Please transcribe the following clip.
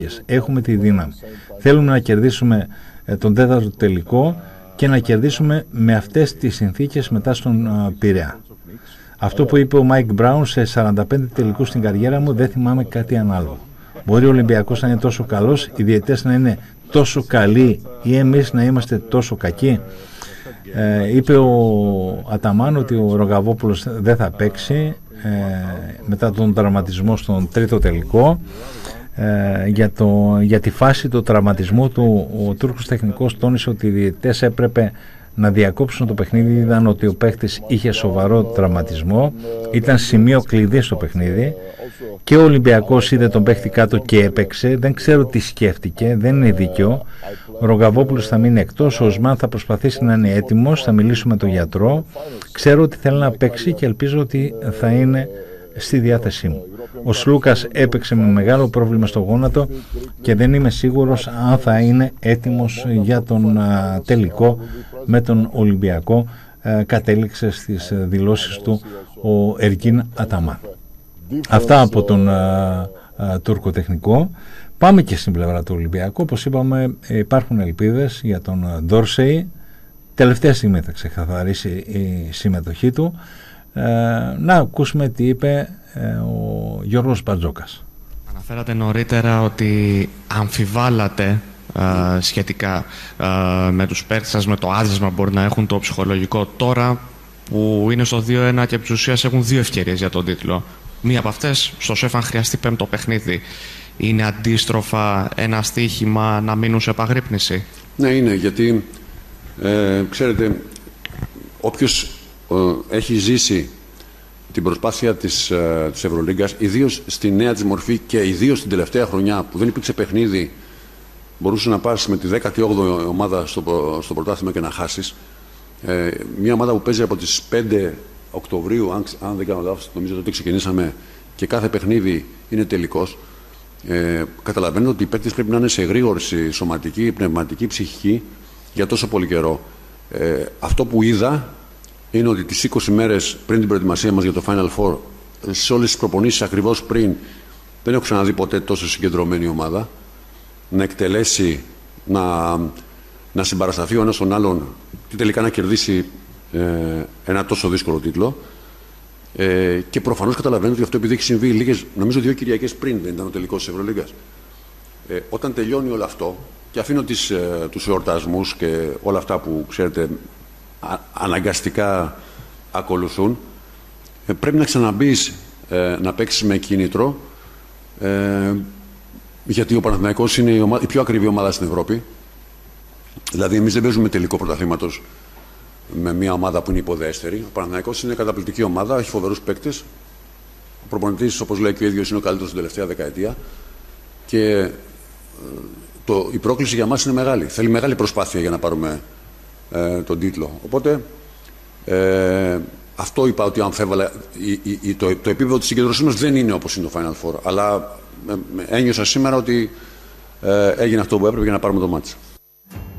Έχουμε τη δύναμη. Θέλουμε να κερδίσουμε τον τέταρτο τελικό και να κερδίσουμε με αυτές τις συνθήκες μετά στον Πειραιά. Αυτό που είπε ο Μάικ Μπράουν, σε 45 τελικούς στην καριέρα μου δεν θυμάμαι κάτι ανάλογο. Μπορεί ο Ολυμπιακός να είναι τόσο καλός, οι διαιτητές να είναι τόσο καλοί ή εμείς να είμαστε τόσο κακοί. Είπε ο Αταμάν ότι ο Ρογαβόπουλος δεν θα παίξει μετά τον τραυματισμό στον τρίτο τελικό. Για τη φάση του τραυματισμού του, ο Τούρκος τεχνικός τόνισε ότι οι διαιτητές έπρεπε να διακόψουν το παιχνίδι. Είδαν ότι ο παίχτης είχε σοβαρό τραυματισμό, ήταν σημείο κλειδί στο παιχνίδι και ο Ολυμπιακός είδε τον παίχτη κάτω και έπαιξε. Δεν ξέρω τι σκέφτηκε, δεν είναι δίκαιο. Ο Ρογαβόπουλος θα μείνει εκτός, ο Οσμάν θα προσπαθήσει να είναι έτοιμος, θα μιλήσουμε με τον γιατρό. Ξέρω ότι θέλει να παίξει και ελπίζω ότι θα είναι στη διάθεσή μου. Ο Σλούκας έπαιξε με μεγάλο πρόβλημα στο γόνατο και δεν είμαι σίγουρος αν θα είναι έτοιμος για τον τελικό με τον Ολυμπιακό, κατέληξε στις δηλώσεις του ο Ερκίν Αταμάν. Αυτά από τον Τούρκο τεχνικό. Πάμε και στην πλευρά του Ολυμπιακού. Όπως είπαμε, υπάρχουν ελπίδες για τον Ντόρσεϊ. Τελευταία στιγμή θα ξεκαθαρίσει η συμμετοχή του. Να ακούσουμε τι είπε ο Γιώργος Μπαρτζόκας. Αναφέρατε νωρίτερα ότι αμφιβάλλατε σχετικά με τους παίκτες σας, με το άδεισμα μπορεί να έχουν το ψυχολογικό. Τώρα που είναι στο 2-1 και επί της ουσίας έχουν δύο ευκαιρίες για τον τίτλο, μία από αυτές στο ΣΕΦ αν χρειαστεί πέμπτο παιχνίδι, είναι αντίστροφα ένα στοίχημα να μείνουν σε επαγρύπνηση? Ναι, είναι, γιατί ξέρετε, όποιος έχει ζήσει την προσπάθεια της Ευρωλίγκας, ιδίως στη νέα της μορφή και ιδίως την τελευταία χρονιά που δεν υπήρξε παιχνίδι, μπορούσε να πας με τη 18η ομάδα στο πρωτάθλημα και να χάσεις. Μια ομάδα που παίζει από τις 5 Οκτωβρίου, αν δεν κάνω λάθος, νομίζω ότι ξεκινήσαμε, και κάθε παιχνίδι είναι τελικός. Καταλαβαίνετε ότι οι παίκτες πρέπει να είναι σε εγρήγορση σωματική, πνευματική, ψυχική για τόσο πολύ καιρό. Αυτό που είδα είναι ότι τις 20 μέρες πριν την προετοιμασία μας για το Final Four, σε όλες τις προπονήσεις ακριβώς πριν, δεν έχω ξαναδεί ποτέ τόσο συγκεντρωμένη ομάδα να εκτελέσει, να συμπαρασταθεί ο ένας τον άλλον και τελικά να κερδίσει ένα τόσο δύσκολο τίτλο. Και προφανώς καταλαβαίνω ότι αυτό, επειδή έχει συμβεί λίγες, νομίζω 2 Κυριακές πριν, δεν ήταν ο τελικός της Ευρωλίγκας. Όταν τελειώνει όλο αυτό και αφήνω τους εορτασμούς και όλα αυτά που ξέρετε αναγκαστικά ακολουθούν, πρέπει να ξαναμπείς να παίξεις με κίνητρο, γιατί ο Παναθηναϊκός είναι η πιο ακριβή ομάδα στην Ευρώπη. Δηλαδή εμείς δεν παίζουμε τελικό πρωταθλήματος με μια ομάδα που είναι υποδέστερη. Ο Παναθηναϊκός είναι καταπληκτική ομάδα, έχει φοβερούς παίκτες. Ο προπονητής, όπως λέει και ο ίδιος, είναι ο καλύτερος την τελευταία δεκαετία. Και η πρόκληση για μας είναι μεγάλη. Θέλει μεγάλη προσπάθεια για να πάρουμε τον τίτλο. Οπότε αυτό είπα, ότι αμφέβαλα το επίπεδο της συγκεντρωσής μας δεν είναι όπως είναι το Final Four. Αλλά ένιωσα σήμερα ότι έγινε αυτό που έπρεπε για να πάρουμε το μάτς.